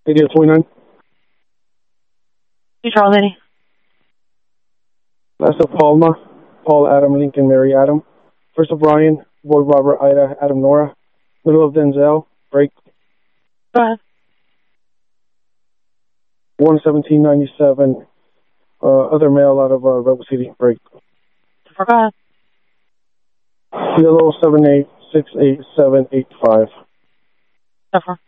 8829. You Charlie lady. Last of Palma, Paul Adam, Lincoln, Mary Adam. First of Brian, Boy Robert, Ida, Adam, Nora. Middle of Denzel, break. Go ahead. 11797. Other male out of Rebel City, break. Go ahead. Yellow 786885. Suffer.